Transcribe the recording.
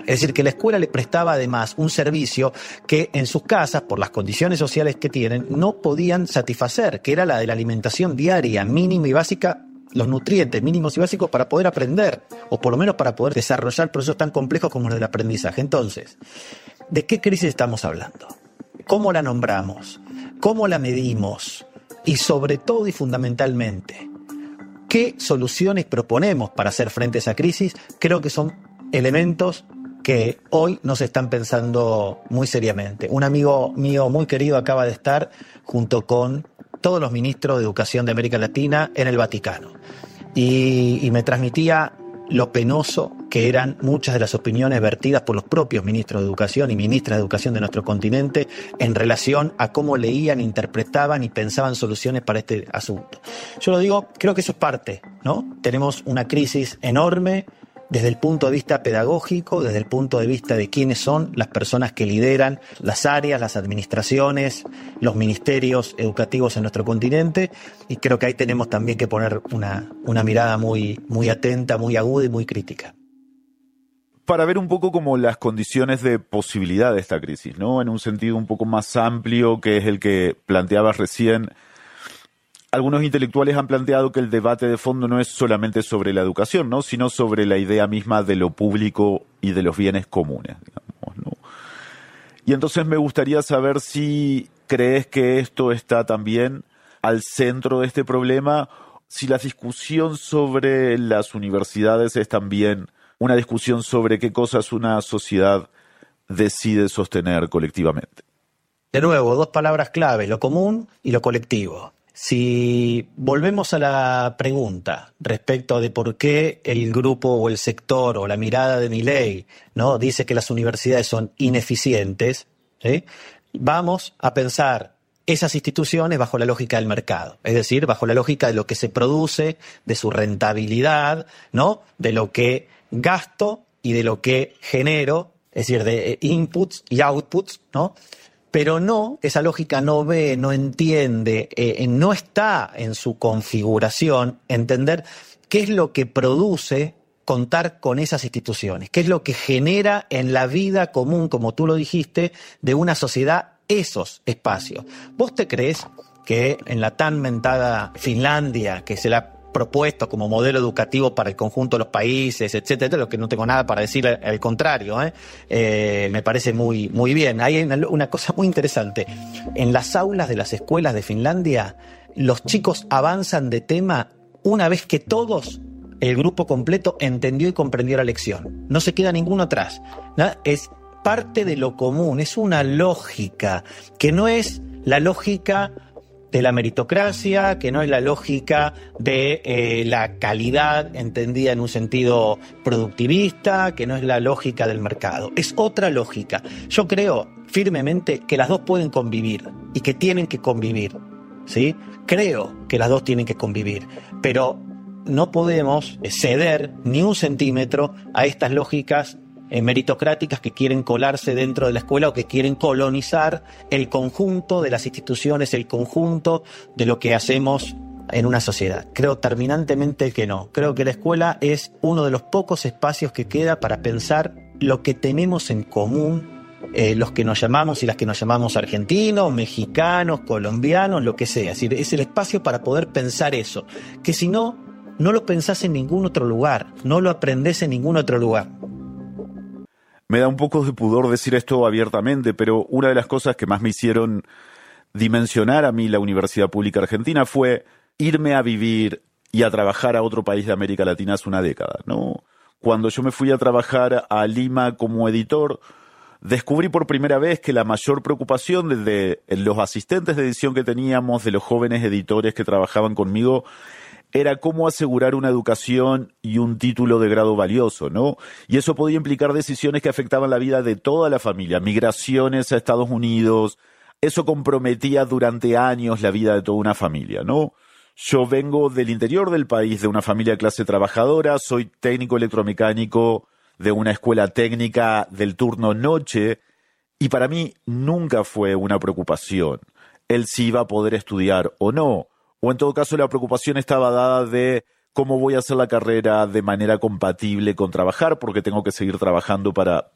Es decir, que la escuela le prestaba además un servicio que en sus casas, por las condiciones sociales que tienen, no podían satisfacer, que era la de la alimentación diaria, mínima y básica, los nutrientes mínimos y básicos para poder aprender, o por lo menos para poder desarrollar procesos tan complejos como los del aprendizaje. Entonces, ¿de qué crisis estamos hablando? ¿Cómo la nombramos? ¿Cómo la medimos? Y sobre todo y fundamentalmente, ¿qué soluciones proponemos para hacer frente a esa crisis? Creo que son elementos que hoy no se están pensando muy seriamente. Un amigo mío muy querido acaba de estar junto con todos los ministros de Educación de América Latina en el Vaticano. Y me transmitía lo penoso que eran muchas de las opiniones vertidas por los propios ministros de Educación y ministras de Educación de nuestro continente en relación a cómo leían, interpretaban y pensaban soluciones para este asunto. Yo lo digo, creo que eso es parte, ¿no? Tenemos una crisis enorme desde el punto de vista pedagógico, desde el punto de vista de quiénes son las personas que lideran las áreas, las administraciones, los ministerios educativos en nuestro continente, y creo que ahí tenemos también que poner una mirada muy, muy atenta, muy aguda y muy crítica. Para ver un poco como las condiciones de posibilidad de esta crisis, ¿no? En un sentido un poco más amplio, que es el que planteabas recién. Algunos intelectuales han planteado que el debate de fondo no es solamente sobre la educación, ¿no? Sino sobre la idea misma de lo público y de los bienes comunes, digamos, ¿no? Y entonces me gustaría saber si crees que esto está también al centro de este problema, si la discusión sobre las universidades es también una discusión sobre qué cosas una sociedad decide sostener colectivamente. De nuevo, dos palabras clave, lo común y lo colectivo. Si volvemos a la pregunta respecto de por qué el grupo o el sector o la mirada de Milei, ¿no?, dice que las universidades son ineficientes, ¿sí?, vamos a pensar esas instituciones bajo la lógica del mercado, es decir, bajo la lógica de lo que se produce, de su rentabilidad, ¿no?, de lo que gasto y de lo que genero, es decir, de inputs y outputs, ¿no? Pero no, esa lógica no ve, no entiende, no está en su configuración entender qué es lo que produce contar con esas instituciones, qué es lo que genera en la vida común, como tú lo dijiste, de una sociedad esos espacios. ¿Vos te crees que en la tan mentada Finlandia, que se la propuesto como modelo educativo para el conjunto de los países, etcétera, lo que no tengo nada para decir al contrario, me parece muy, muy bien. Hay una cosa muy interesante. En las aulas de las escuelas de Finlandia, los chicos avanzan de tema una vez que todos, el grupo completo, entendió y comprendió la lección. No se queda ninguno atrás, ¿no? Es parte de lo común, es una lógica que no es la lógica de la meritocracia, que no es la lógica de la calidad entendida en un sentido productivista, que no es la lógica del mercado. Es otra lógica. Yo creo firmemente que las dos pueden convivir y que tienen que convivir, ¿sí? Creo que las dos tienen que convivir, pero no podemos ceder ni un centímetro a estas lógicas meritocráticas que quieren colarse dentro de la escuela o que quieren colonizar el conjunto de las instituciones, el conjunto de lo que hacemos en una sociedad. Creo terminantemente que no. Creo que la escuela es uno de los pocos espacios que queda para pensar lo que tenemos en común, los que nos llamamos y las que nos llamamos argentinos, mexicanos, colombianos, lo que sea. Es decir, es el espacio para poder pensar eso, que si no, no lo pensás en ningún otro lugar, no lo aprendés en ningún otro lugar. Me da un poco de pudor decir esto abiertamente, pero una de las cosas que más me hicieron dimensionar a mí la Universidad Pública Argentina fue irme a vivir y a trabajar a otro país de América Latina hace una década, ¿no? Cuando yo me fui a trabajar a Lima como editor, descubrí por primera vez que la mayor preocupación de los asistentes de edición que teníamos, de los jóvenes editores que trabajaban conmigo, era cómo asegurar una educación y un título de grado valioso, ¿no? Y eso podía implicar decisiones que afectaban la vida de toda la familia, migraciones a Estados Unidos. Eso comprometía durante años la vida de toda una familia, ¿no? Yo vengo del interior del país, de una familia de clase trabajadora, soy técnico electromecánico de una escuela técnica del turno noche, y para mí nunca fue una preocupación el si iba a poder estudiar o no. O en todo caso la preocupación estaba dada de cómo voy a hacer la carrera de manera compatible con trabajar, porque tengo que seguir trabajando para